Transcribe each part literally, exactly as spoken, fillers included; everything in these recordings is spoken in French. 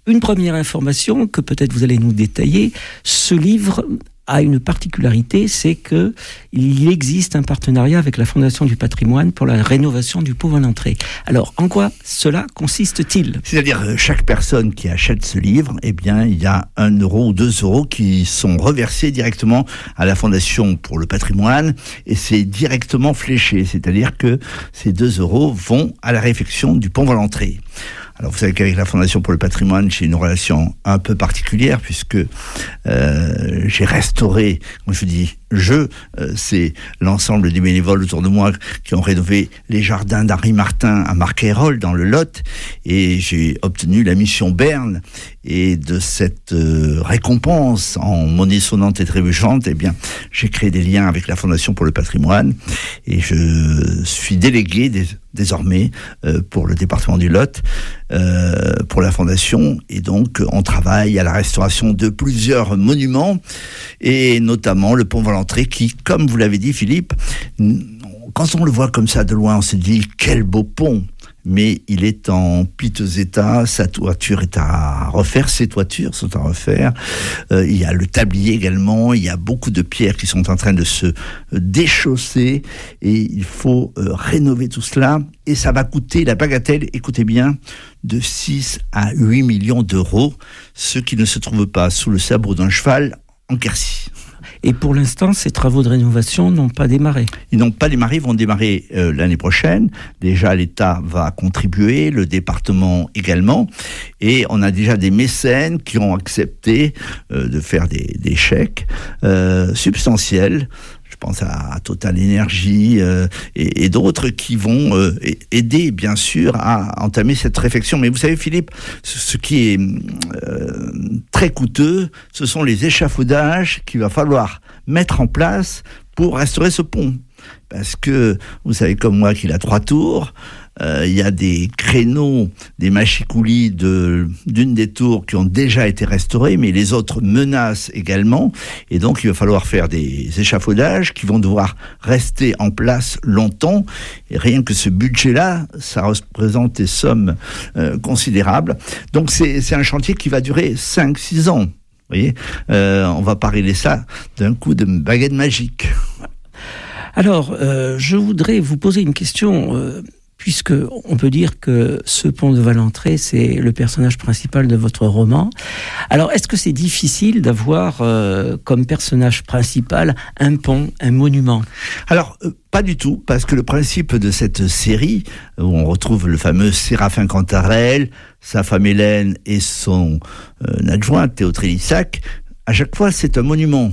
une première information que peut-être vous allez nous détailler, ce livre a une particularité, c'est que il existe un partenariat avec la Fondation du Patrimoine pour la rénovation du Pont Valentré. Alors, en quoi cela consiste-t-il ? C'est-à-dire, chaque personne qui achète ce livre, eh bien, il y a un euro ou deux euros qui sont reversés directement à la Fondation pour le Patrimoine, et c'est directement fléché. C'est-à-dire que ces deux euros vont à la réfection du Pont Valentré. Alors, vous savez qu'avec la Fondation pour le Patrimoine, j'ai une relation un peu particulière, puisque euh, j'ai restauré, quand je dis je, euh, c'est l'ensemble des bénévoles autour de moi qui ont rénové les jardins d'Henri Martin à Marcayrolles, dans le Lot, et j'ai obtenu la mission Berne. Et de cette euh, récompense en monnaie sonnante et trébuchante, eh bien, j'ai créé des liens avec la Fondation pour le Patrimoine, et je suis délégué des, désormais euh, pour le département du Lot, euh, pour la Fondation, et donc on travaille à la restauration de plusieurs monuments, et notamment le Pont Valentré qui, comme vous l'avez dit Philippe, quand on le voit comme ça de loin, on se dit quel beau pont. Mais il est en piteux état, sa toiture est à refaire, ses toitures sont à refaire. Euh, il y a le tablier également, il y a beaucoup de pierres qui sont en train de se déchausser, et il faut euh, rénover tout cela. Et ça va coûter la bagatelle, écoutez bien, de six à huit millions d'euros, ce qui ne se trouve pas sous le sabot d'un cheval en Quercy. Et pour l'instant, ces travaux de rénovation n'ont pas démarré. Ils n'ont pas démarré, ils vont démarrer euh, l'année prochaine. Déjà, l'État va contribuer, le département également. Et on a déjà des mécènes qui ont accepté euh, de faire des, des chèques euh, substantiels. Je pense à Total Énergie euh, et, et d'autres qui vont euh, aider, bien sûr, à entamer cette réflexion. Mais vous savez, Philippe, ce, ce qui est euh, très coûteux, ce sont les échafaudages qu'il va falloir mettre en place pour restaurer ce pont. Parce que, vous savez comme moi qu'il a trois tours, il euh, y a des créneaux, des machicoulis de, d'une des tours qui ont déjà été restaurés, mais les autres menacent également, et donc il va falloir faire des échafaudages qui vont devoir rester en place longtemps, et rien que ce budget-là, ça représente des sommes euh, considérables. Donc c'est, c'est un chantier qui va durer cinq six ans. Vous voyez, euh, on va pas régler ça d'un coup de baguette magique. Alors, euh, je voudrais vous poser une question, euh, puisque on peut dire que ce pont de Valentré, c'est le personnage principal de votre roman. Alors, est-ce que c'est difficile d'avoir euh, comme personnage principal un pont, un monument ? Alors, euh, pas du tout, parce que le principe de cette série, où on retrouve le fameux Séraphin Cantarelle, sa femme Hélène et son euh, adjoint Théo Trélissac, à chaque fois, c'est un monument.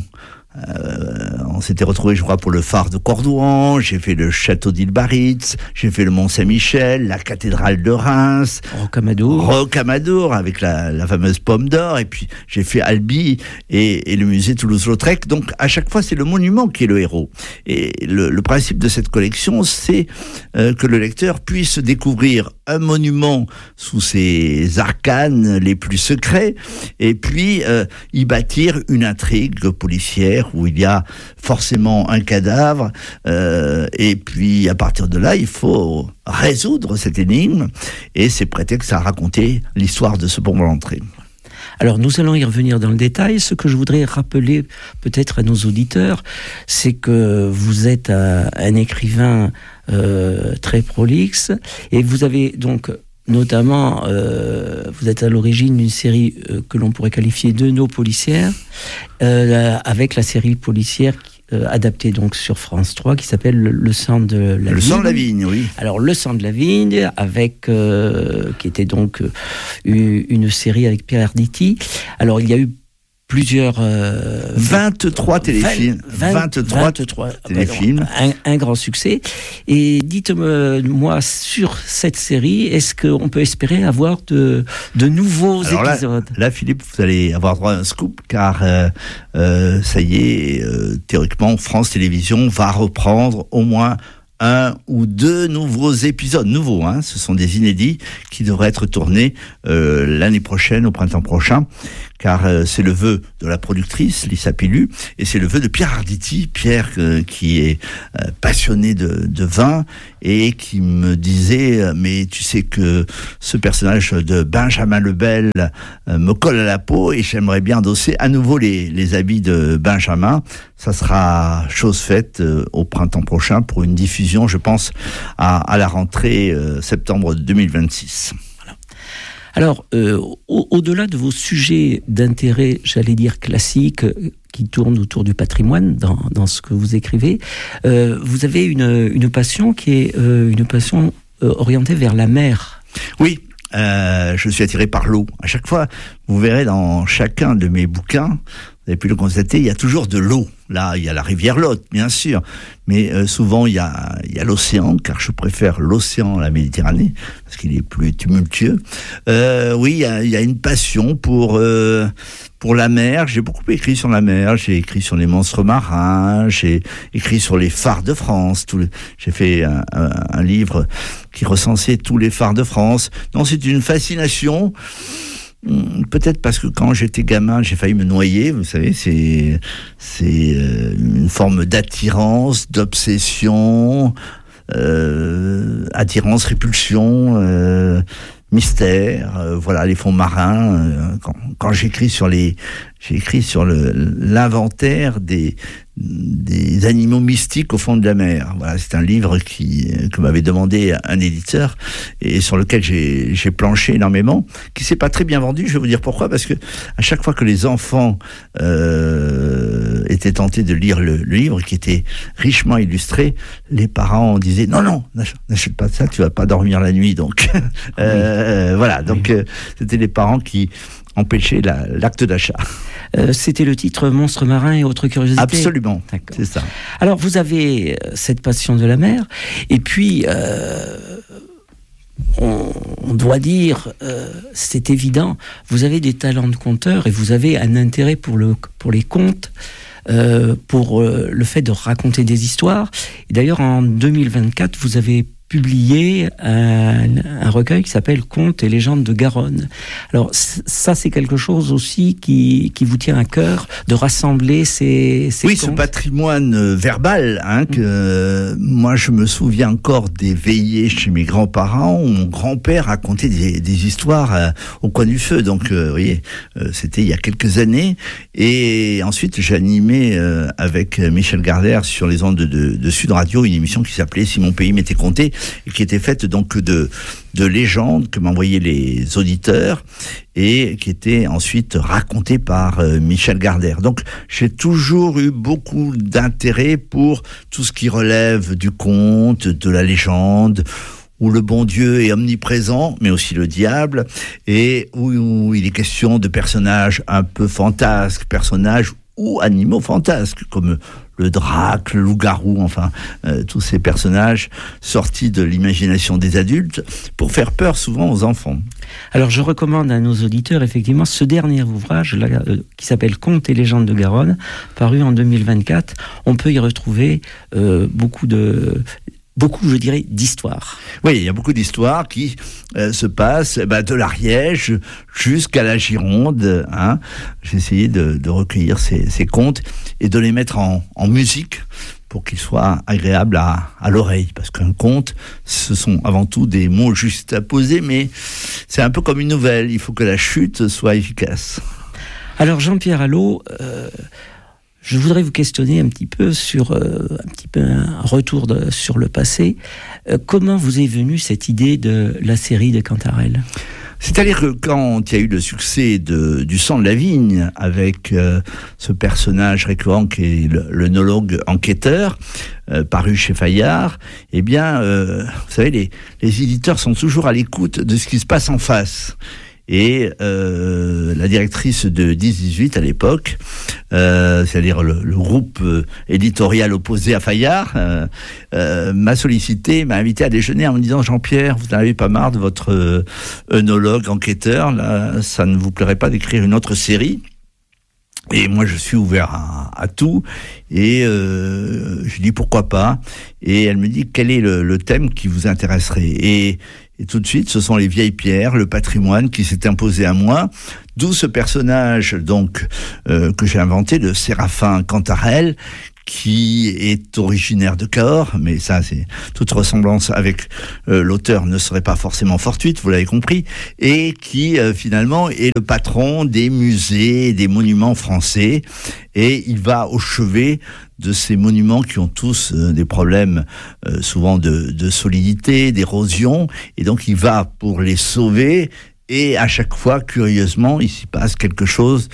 Euh, on s'était retrouvés, je crois, pour le phare de Cordouan, j'ai fait le château d'Île-Baritz, j'ai fait le Mont-Saint-Michel, la cathédrale de Reims, Rocamadour, Rocamadour avec la, la fameuse pomme d'or, et puis j'ai fait Albi et, et le musée Toulouse-Lautrec. Donc à chaque fois, c'est le monument qui est le héros. Et le, le principe de cette collection, c'est euh, que le lecteur puisse découvrir un monument sous ses arcanes les plus secrets, et puis euh, y bâtir une intrigue policière où il y a forcément un cadavre, euh, et puis à partir de là, il faut résoudre cette énigme, et c'est prétexte à raconter l'histoire de ce pont Valentré. Alors nous allons y revenir dans le détail. Ce que je voudrais rappeler peut-être à nos auditeurs, c'est que vous êtes un, un écrivain euh, très prolixe, et vous avez donc notamment, euh, vous êtes à l'origine d'une série euh, que l'on pourrait qualifier de nos policières, euh, avec la série policière euh, adaptée donc sur France trois qui s'appelle Le, le sang de la vigne. Le sang de la vigne, oui. Alors Le sang de la vigne, avec euh, qui était donc euh, une série avec Pierre Arditi. Alors il y a eu plusieurs... Euh, vingt-trois téléfilms. vingt, vingt-trois, vingt-trois téléfilms. Un, un grand succès. Et dites-moi, sur cette série, est-ce qu'on peut espérer avoir de, de nouveaux Alors épisodes ? là, là, Philippe, vous allez avoir droit à un scoop, car euh, euh, ça y est, euh, théoriquement, France Télévisions va reprendre au moins un ou deux nouveaux épisodes, nouveaux, hein, ce sont des inédits qui devraient être tournés euh, l'année prochaine, au printemps prochain, car euh, c'est le vœu de la productrice, Lisa Pilu, et c'est le vœu de Pierre Arditi, Pierre euh, qui est euh, passionné de, de vin, et qui me disait, mais tu sais que ce personnage de Benjamin Lebel euh, me colle à la peau, et j'aimerais bien endosser à nouveau les, les habits de Benjamin. Ça sera chose faite euh, au printemps prochain pour une diffusion, je pense, à, à la rentrée euh, septembre deux mille vingt-six. Voilà. Alors, euh, au, au-delà de vos sujets d'intérêt, j'allais dire classiques, euh, qui tournent autour du patrimoine dans, dans ce que vous écrivez, euh, vous avez une, une passion qui est euh, une passion euh, orientée vers la mer. Oui. Euh, je suis attiré par l'eau. À chaque fois, vous verrez dans chacun de mes bouquins, vous avez pu le constater, il y a toujours de l'eau. Là, il y a la rivière Lot, bien sûr, mais euh, souvent il y a, il y a l'océan, car je préfère l'océan à la Méditerranée, parce qu'il est plus tumultueux. Euh, oui, il y a, il y a une passion pour euh, pour la mer. J'ai beaucoup écrit sur la mer. J'ai écrit sur les monstres marins. J'ai écrit sur les phares de France. Tout le, j'ai fait un, un, un livre qui recensait tous les phares de France. Non, c'est une fascination. Peut-être parce que quand j'étais gamin, j'ai failli me noyer. Vous savez, c'est c'est euh, une forme d'attirance, d'obsession, euh, attirance, répulsion, euh, mystère. Euh, voilà, les fonds marins. Euh, quand, quand j'écris sur les, j'ai écrit sur le l'inventaire des des animaux mystiques au fond de la mer. Voilà, c'est un livre qui que m'avait demandé un éditeur et sur lequel j'ai j'ai planché énormément, qui s'est pas très bien vendu. Je vais vous dire pourquoi, parce que à chaque fois que les enfants euh, étaient tentés de lire le, le livre, qui était richement illustré, les parents disaient non non, n'achète pas ça, tu vas pas dormir la nuit. Donc euh, oui. Voilà, donc oui. euh, c'était les parents qui empêcher la, l'acte d'achat. Euh, c'était le titre Monstres marins et autres curiosités. Absolument, d'accord. C'est ça. Alors vous avez cette passion de la mer, et puis euh, on, on doit dire, euh, c'est évident, vous avez des talents de conteur et vous avez un intérêt pour, le, pour les contes, euh, pour euh, le fait de raconter des histoires. Et d'ailleurs en deux mille vingt-quatre, vous avez publié un, un recueil qui s'appelle Contes et légendes de Garonne. Alors ça, c'est quelque chose aussi qui, qui vous tient à cœur, de rassembler ces, ces oui, contes. ce patrimoine verbal, hein, que euh, moi je me souviens encore des veillées chez mes grands-parents où mon grand-père racontait des, des histoires euh, au coin du feu. Donc, euh, vous voyez, euh, c'était il y a quelques années. Et ensuite, j'ai animé euh, avec Michel Gardère sur les ondes de, de, de Sud Radio une émission qui s'appelait Si mon pays m'était compté, et qui était faite donc de de légendes que m'envoyaient les auditeurs et qui étaient ensuite racontées par euh, Michel Gardère. Donc j'ai toujours eu beaucoup d'intérêt pour tout ce qui relève du conte, de la légende, où le bon Dieu est omniprésent, mais aussi le diable, et où, où il est question de personnages un peu fantasques, personnages ou animaux fantasques, comme le drac, le loup-garou, enfin, euh, tous ces personnages sortis de l'imagination des adultes pour faire peur souvent aux enfants. Alors je recommande à nos auditeurs effectivement ce dernier ouvrage là, euh, qui s'appelle Contes et légendes de Garonne, paru en deux mille vingt-quatre. On peut y retrouver euh, beaucoup de... Beaucoup, je dirais, d'histoires. Oui, il y a beaucoup d'histoires qui euh, se passent bah, de l'Ariège jusqu'à la Gironde. Hein. J'ai essayé de, de recueillir ces, ces contes et de les mettre en, en musique pour qu'ils soient agréables à, à l'oreille. Parce qu'un conte, ce sont avant tout des mots juste à poser, mais c'est un peu comme une nouvelle. Il faut que la chute soit efficace. Alors, Jean-Pierre Allot... Euh Je voudrais vous questionner un petit peu sur euh, un petit peu un retour de, sur le passé. Euh, comment vous est venue cette idée de la série de Cantarelle ? C'est-à-dire que quand il y a eu le succès de, du sang de la vigne, avec euh, ce personnage récurrent qui est le, le nologue enquêteur, euh, paru chez Fayard, eh bien, euh, vous savez, les, les éditeurs sont toujours à l'écoute de ce qui se passe en face. Et euh, la directrice de dix dix-huit à l'époque, euh, c'est-à-dire le, le groupe euh, éditorial opposé à Fayard, euh, euh, m'a sollicité, m'a invité à déjeuner en me disant « Jean-Pierre, vous n'en avez pas marre de votre euh, œnologue enquêteur, là, ça ne vous plairait pas d'écrire une autre série ?» Et moi, je suis ouvert à, à tout. Et euh, je dis pourquoi pas. Et elle me dit quel est le, le thème qui vous intéresserait. Et, Et tout de suite, ce sont les vieilles pierres, le patrimoine qui s'est imposé à moi. D'où ce personnage donc euh, que j'ai inventé, le Séraphin Cantarelle, qui est originaire de Cahors, mais ça, c'est toute ressemblance avec euh, l'auteur ne serait pas forcément fortuite, vous l'avez compris, et qui euh, finalement est le patron des musées, des monuments français, et il va au chevet de ces monuments qui ont tous euh, des problèmes euh, souvent de, de solidité, d'érosion, et donc il va pour les sauver. Et à chaque fois, curieusement, il s'y passe quelque chose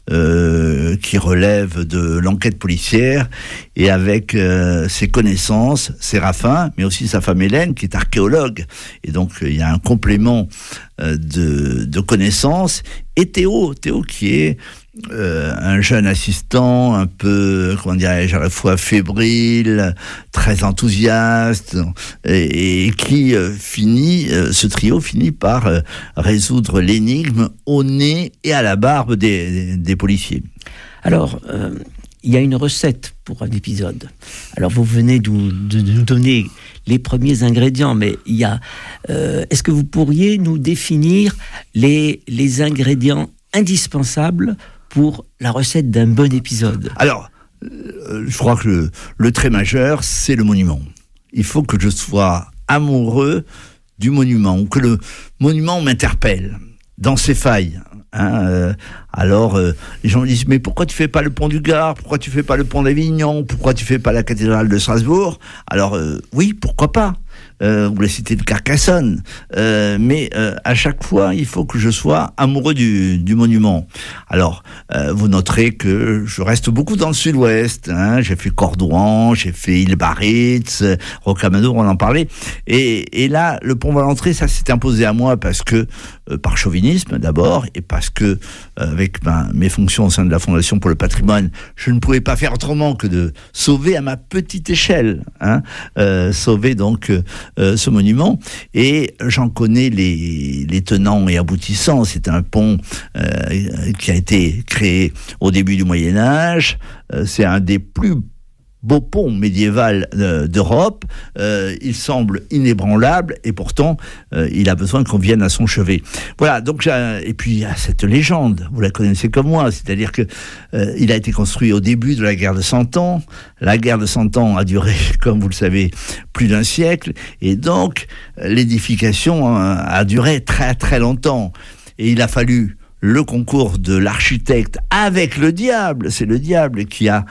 euh, qui relève de l'enquête policière. Et avec euh, ses connaissances, Séraphin, mais aussi sa femme Hélène, qui est archéologue. Et donc, il y a un complément euh, de, de connaissances. Et Théo, Théo qui est euh, un jeune assistant, un peu, comment dirais-je, à la fois fébrile, très enthousiaste, et, et qui euh, finit, euh, ce trio finit par euh, résoudre l'énigme au nez et à la barbe des, des, des policiers. Alors, euh, il y a une recette pour un épisode. Alors, vous venez de, de, de nous donner les premiers ingrédients, mais il y a... Euh, est-ce que vous pourriez nous définir les, les ingrédients indispensables pour la recette d'un bon épisode? Alors, euh, je crois que le, le trait majeur, c'est le monument. Il faut que je sois amoureux du monument, ou que le monument m'interpelle dans ses failles. Hein, euh, alors, euh, les gens me disent, mais pourquoi tu fais pas le pont du Gard? Pourquoi tu fais pas le pont d'Avignon? Pourquoi tu fais pas la cathédrale de Strasbourg? Alors, euh, oui, pourquoi pas? Euh, ou la cité de Carcassonne. Euh, mais euh, à chaque fois, il faut que je sois amoureux du, du monument. Alors, euh, vous noterez que je reste beaucoup dans le sud-ouest. Hein. J'ai fait Cordouan, j'ai fait Île-Baritz, Rocamadour, on en parlait. Et, et là, le pont Valentré, ça s'est imposé à moi parce que, euh, par chauvinisme d'abord, et parce que, euh, avec ben, mes fonctions au sein de la Fondation pour le patrimoine, je ne pouvais pas faire autrement que de sauver à ma petite échelle. Hein. Euh, sauver donc... Euh, Euh, ce monument, et j'en connais les, les tenants et aboutissants. C'est un pont euh, qui a été créé au début du Moyen-Âge. Euh, c'est un des plus beau pont médiéval euh, d'Europe. Euh, il semble inébranlable et pourtant euh, il a besoin qu'on vienne à son chevet. Voilà, donc j'ai, et puis il y a cette légende, vous la connaissez comme moi, c'est-à-dire que euh, il a été construit au début de la guerre de Cent Ans. La guerre de Cent Ans a duré, comme vous le savez, plus d'un siècle, et donc l'édification a, a duré très très longtemps. Et il a fallu le concours de l'architecte avec le diable. C'est le diable qui a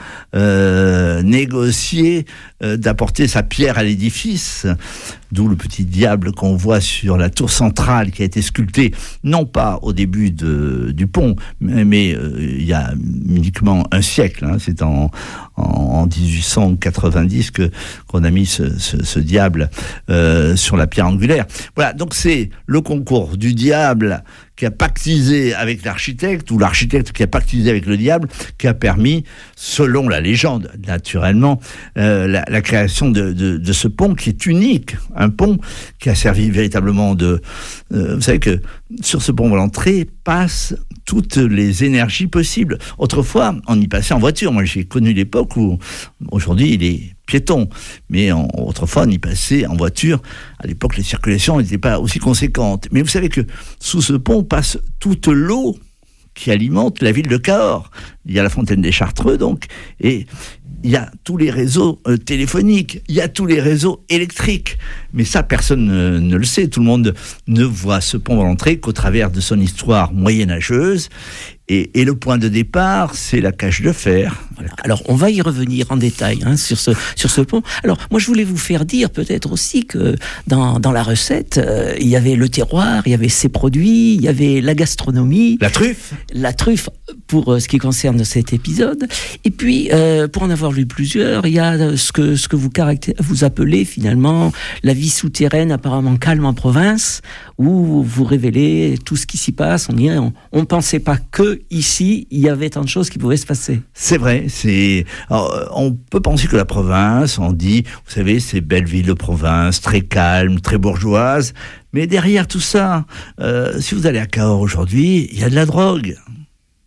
euh, négocié euh, d'apporter sa pierre à l'édifice, d'où le petit diable qu'on voit sur la tour centrale qui a été sculptée, non pas au début de, du pont, mais, mais euh, il y a uniquement un siècle. Hein, c'est en, en, en dix-huit cent quatre-vingt-dix que, qu'on a mis ce, ce, ce diable euh, sur la pierre angulaire. Voilà, donc c'est le concours du diable qui a pactisé avec l'architecte, ou l'architecte qui a pactisé avec le diable, qui a permis, selon la légende, naturellement, euh, la, la création de, de, de ce pont qui est unique. Un pont qui a servi véritablement de... Euh, vous savez que sur ce pont Valentré passent toutes les énergies possibles. Autrefois, on y passait en voiture. Moi, j'ai connu l'époque où, aujourd'hui, il est piéton. Mais en, autrefois, on y passait en voiture. À l'époque, les circulations n'étaient pas aussi conséquentes. Mais vous savez que sous ce pont passe toute l'eau qui alimente la ville de Cahors. Il y a la fontaine des Chartreux, donc, et il y a tous les réseaux euh, téléphoniques, il y a tous les réseaux électriques. Mais ça, personne ne, ne le sait. Tout le monde ne voit ce pont Valentré qu'au travers de son histoire moyenâgeuse. Et, et le point de départ, c'est la cage de fer. Voilà. Alors, on va y revenir en détail hein, sur ce sur ce pont. Alors, moi, je voulais vous faire dire peut-être aussi que dans dans la recette, euh, il y avait le terroir, il y avait ses produits, il y avait la gastronomie, la truffe, la truffe pour euh, ce qui concerne cet épisode. Et puis, euh, pour en avoir lu plusieurs, il y a ce que ce que vous caractér- vous appelez finalement la vie souterraine, apparemment calme en province, où vous révélez tout ce qui s'y passe. On dirait, on, on pensait pas que ici, il y avait tant de choses qui pouvaient se passer. C'est vrai, c'est... Alors, on peut penser que la province, on dit, vous savez, c'est belle ville de province, très calme, très bourgeoise, mais derrière tout ça, euh, si vous allez à Cahors aujourd'hui, il y a de la drogue.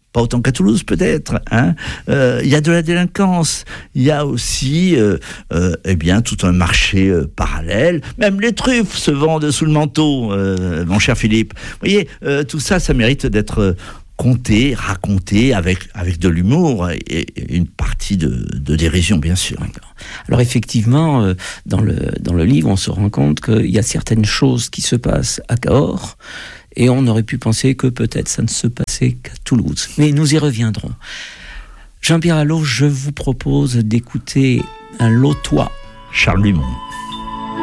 pas autant qu'à Toulouse peut-être. Hein. Euh, il y a de la délinquance, il y a aussi euh, euh, eh bien, tout un marché euh, parallèle. Même les truffes se vendent sous le manteau, euh, mon cher Philippe. Vous voyez, euh, tout ça, ça mérite d'être compté, raconté avec, avec de l'humour et une partie de, de dérision, bien sûr. Alors effectivement, euh, dans, le, dans le livre, on se rend compte qu'il y a certaines choses qui se passent à Cahors, et on aurait pu penser que peut-être ça ne se passait qu'à Toulouse. Mais nous y reviendrons. Jean-Pierre Allot, je vous propose d'écouter un lotois. Charles Lumont.